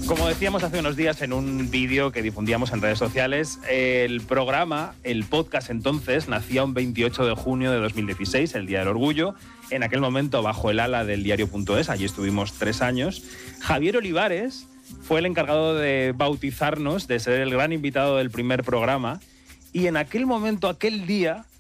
Como decíamos hace unos días en un vídeo que difundíamos en redes sociales, el podcast entonces, nacía un 28 de junio de 2016, el Día del Orgullo, en aquel momento bajo el ala del diario.es, allí estuvimos 3 años. Javier Olivares fue el encargado de bautizarnos, de ser el gran invitado del primer programa, y en aquel momento, aquel día,